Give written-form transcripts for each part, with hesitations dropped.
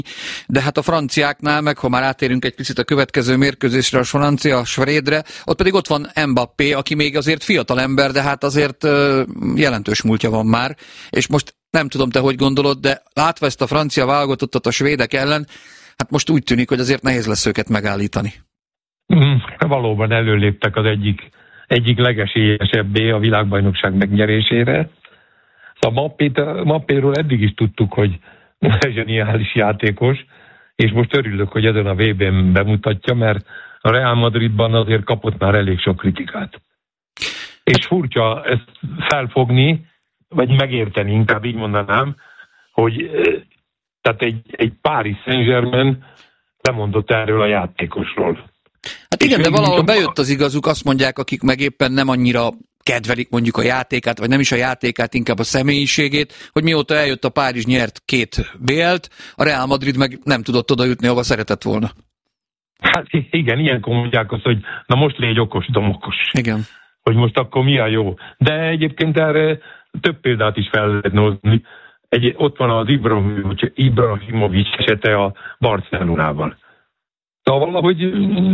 de hát a franciáknál, meg ha már átérünk egy picit a következő mérkőzésre, a francia-svédre, ott pedig ott van Mbappé, aki még azért fiatal ember, de hát azért jelentős múltja van már, és most nem tudom, te hogy gondolod, de látva ezt a francia válogatottat a svédek ellen, hát most úgy tűnik, hogy azért nehéz lesz őket megállítani. Valóban előléptek az egyik legesélyesebbé a világbajnokság megnyerésére. Szóval Mappéről eddig is tudtuk, hogy zseniális játékos, és most örülök, hogy ezen a VB-n bemutatja, mert a Real Madridban azért kapott már elég sok kritikát. És furcsa ezt felfogni, vagy megérteni, inkább így mondanám, hogy tehát egy Paris Saint-Germain lemondott erről a játékosról. Hát igen, de valahol bejött az igazuk, azt mondják, akik meg éppen nem annyira kedvelik mondjuk a játékát, vagy nem is a játékát, inkább a személyiségét, hogy mióta eljött a Párizs, nyert 2 BL-t, a Real Madrid meg nem tudott oda jutni, ahova szeretett volna. Hát igen, ilyenkor mondják azt, hogy na most légy okos, domokos. Igen. Hogy most akkor mi a jó. De egyébként erre több példát is fel lehet hozni. Ott van az Ibrahimovic esete a Barcelonával. Szóval valahogy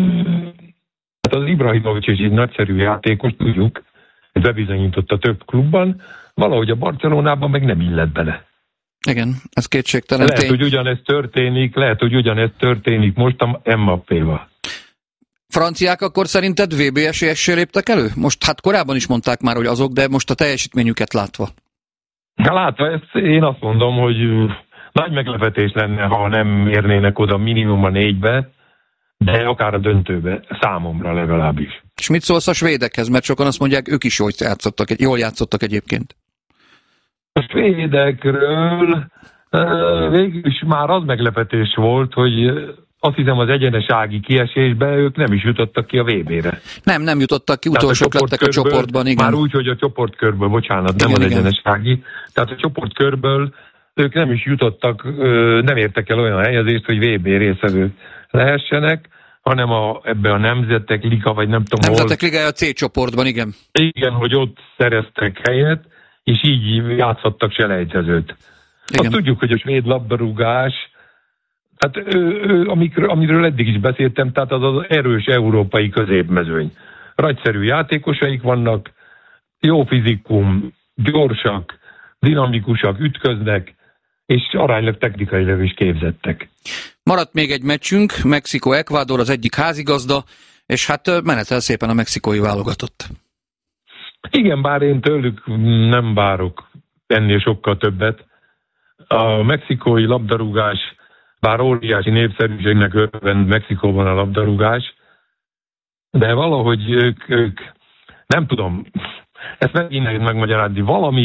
hát az Ibrahimovic is egy nagyszerű játékos, tudjuk, ez bebizonyította több klubban, valahogy a Barcelonában meg nem illett bele. Igen, ez kétségtelen. Lehet, hogy ugyanezt történik most a Mbappéval. Franciák akkor szerinted VB esélyessel léptek elő? Most hát korábban is mondták már, hogy azok, de most a teljesítményüket látva. Látva ezt én azt mondom, hogy nagy meglepetés lenne, ha nem érnének oda minimum a 4-be, de akár a döntőbe, számomra legalábbis. És mit szólsz a svédekhez? Mert sokan azt mondják, ők is jól játszottak egyébként. A svédekről végül is már az meglepetés volt, hogy azt hiszem az egyenesági kiesésbe ők nem is jutottak ki a VB-re. Nem jutottak ki, utolsók lettek a csoportban, igen. Már úgy, hogy a csoportkörből, bocsánat, nem igen, az egyenesági. Tehát a csoportkörből ők nem is jutottak, nem értek el olyan helyezést, hogy VB részevők lehessenek, hanem ebbe a Nemzetek Liga, vagy nem tudom Nemzetek Ligája a C csoportban, igen. Igen, hogy ott szereztek helyet, és így játszottak selejtezőt. Azt tudjuk, hogy a svéd labdarúgás, hát amiről eddig is beszéltem, tehát az erős európai középmezőny. Nagyszerű játékosaik vannak, jó fizikum, gyorsak, dinamikusak, ütköznek, és aránylag technikailag is képzettek. Maradt még egy meccsünk, Mexikó-Ekvádor az egyik házigazda, és hát menetel szépen a mexikói válogatott. Igen, bár én tőlük nem várok ennél sokkal többet. A mexikói labdarúgás, bár óriási népszerűségnek örvend Mexikóban a labdarúgás, de valahogy ők nem tudom, ezt megint nehéz megmagyarázni,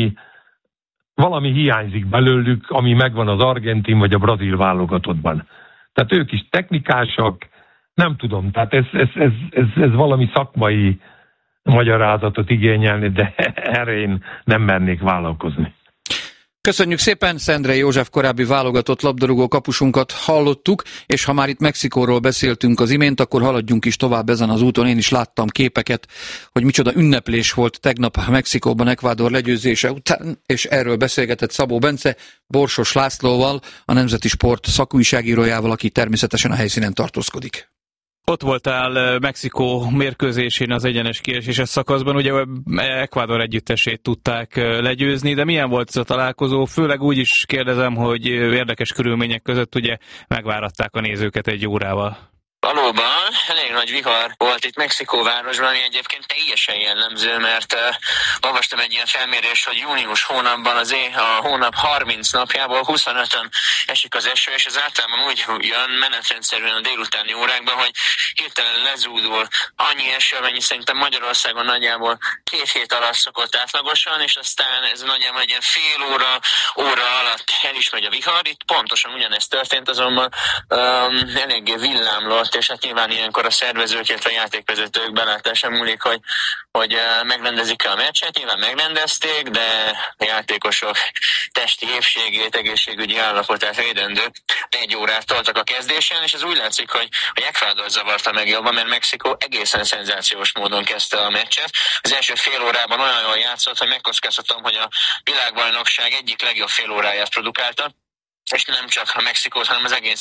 valami hiányzik belőlük, ami megvan az argentin vagy a brazil válogatottban. Tehát ők is technikásak, nem tudom, tehát ez valami szakmai magyarázatot igényelni, de erre én nem mernék vállalkozni. Köszönjük szépen, Szendrei József korábbi válogatott labdarúgó kapusunkat hallottuk, és ha már itt Mexikóról beszéltünk az imént, akkor haladjunk is tovább ezen az úton. Én is láttam képeket, hogy micsoda ünneplés volt tegnap Mexikóban Ekvádor legyőzése után, és erről beszélgetett Szabó Bence Borsos Lászlóval, a Nemzeti Sport szakújságírójával, aki természetesen a helyszínen tartózkodik. Ott voltál Mexikó mérkőzésén az egyenes kieséses szakaszban, ugye Ekvádor együttesét tudták legyőzni, de milyen volt ez a találkozó? Főleg úgy is kérdezem, hogy érdekes körülmények között ugye megváratták a nézőket egy órával. Valóban, elég nagy vihar volt itt Mexikóvárosban, ami egyébként teljesen jellemző, mert olvastam egy ilyen felmérést, hogy június hónapban a hónap 30 napjából 25-ön esik az eső, és ez általában úgy jön menetrendszerűen a délutáni órákban, hogy hirtelen lezúdul annyi eső, amennyi szerintem Magyarországon nagyjából 2 hét alatt szokott átlagosan, és aztán ez nagyjából egy ilyen fél óra alatt el is megy a vihar. Itt pontosan ugyanezt történt, azonban eléggé villámlott, és hát nyilván ilyenkor a szervezők, illetve a játékvezetők belátása múlik, hogy megrendezik-e a meccset. Nyilván megrendezték, de a játékosok testi épségét, egészségügyi állapotát védendő 1 órát toltak a kezdésen, és ez úgy látszik, hogy Ekvádor zavarta meg jobban, mert Mexikó egészen szenzációs módon kezdte a meccset. Az első fél órában olyan jól játszott, hogy megkockáztatom, hogy a világbajnokság egyik legjobb fél óráját produkálta. és nem csak a Mexikót, hanem az egész